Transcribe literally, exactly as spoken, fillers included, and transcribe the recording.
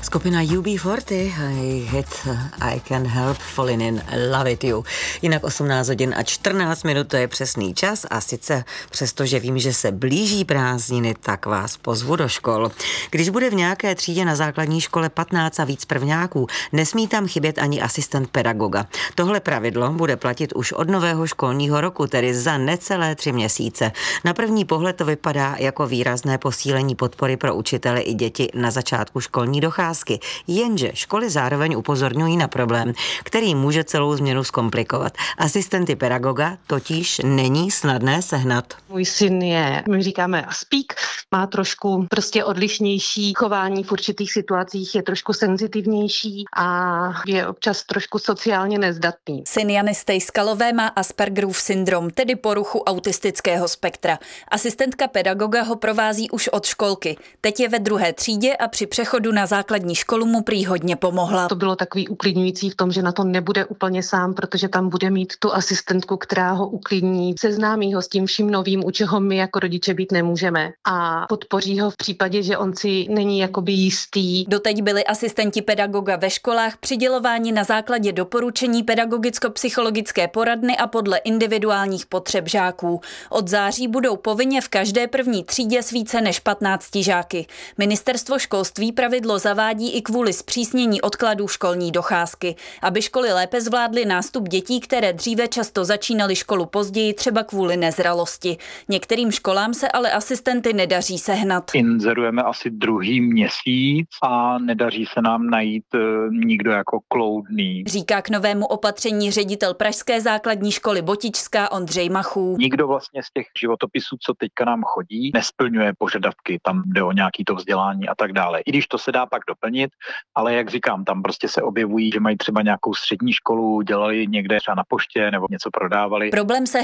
Skupina U B čtyřicet, hit I Can't Help Falling in Love with You. Jinak osmnáct hodin a čtrnáct minut, to je přesný čas a sice přestože vím, že se blíží prázdniny, tak vás pozvu do škol. Když bude v nějaké třídě na základní škole patnáct a víc prvňáků, nesmí tam chybět ani asistent pedagoga. Tohle pravidlo bude platit už od nového školního roku, tedy za necelé tři měsíce. Na první pohled to vypadá jako výrazné posílení podpory pro učitele i děti na začátku školní docházky. Jenže školy zároveň upozorňují na problém, který může celou změnu zkomplikovat. Asistenty pedagoga totiž není snadné sehnat. Můj syn je, my říkáme aspík, má trošku prostě odlišnější chování v určitých situacích, je trošku senzitivnější a je občas trošku sociálně nezdatný. Syn Jany Stejskalové má Aspergerův syndrom, tedy poruchu autistického spektra. Asistentka pedagoga ho provází už od školky. Teď je ve druhé třídě a při přechodu na základní školu mu prý hodně pomohla. To bylo takový uklidňující v tom, že na to nebude úplně sám, protože tam bude mít tu asistentku, která ho uklidní, seznámí ho s tím vším novým, u čeho my jako rodiče být nemůžeme a podpoří ho v případě, že on si není jakoby jistý. Doteď byli asistenti pedagoga ve školách přidělováni na základě doporučení pedagogicko-psychologické poradny a podle individuálních potřeb žáků. Od září budou povinně v každé první třídě s více než patnácti žáky. Ministerstvo školství pravidlo zavádí i kvůli zpřísnění odkladů školní docházky, aby školy lépe zvládly nástup dětí, které dříve často začínaly školu později, třeba kvůli nezralosti. Některým školám se ale asistenty nedaří sehnat. Inzerujeme asi druhý měsíc a nedaří se nám najít e, nikdo jako kloudný. Říká k novému opatření ředitel pražské základní školy Botičská Ondřej Machů. Nikdo vlastně z těch životopisů, co teďka nám chodí, nesplňuje požadavky, tam jde o nějaký to vzdělání a tak dále. I když to se dá pak doplnit, ale jak říkám, tam prostě se objevují, že mají třeba nějakou střední školu, dělali někde třeba na poště nebo něco prodávali. Problém se